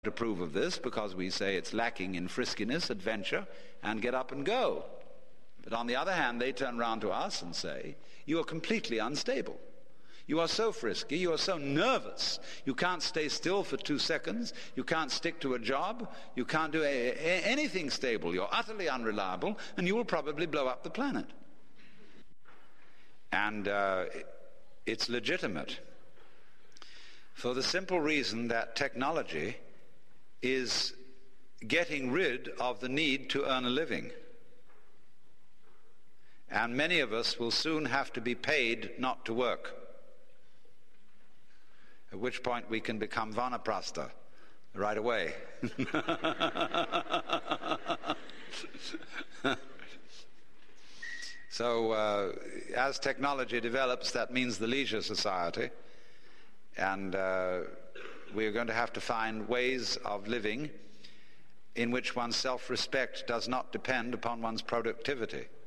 approve of this because we say it's lacking in friskiness, adventure, and get up and go. But on the other hand, they turn around to us and say, you are completely unstable. You are so frisky, you are so nervous, you can't stay still for 2 seconds, you can't stick to a job, you can't do anything stable, you're utterly unreliable, and you will probably blow up the planet. And it's legitimate for the simple reason that technology is getting rid of the need to earn a living. And many of us will soon have to be paid not to work, at which point we can become vanaprastha right away. So as technology develops, that means the leisure society, and we are going to have to find ways of living in which one's self-respect does not depend upon one's productivity.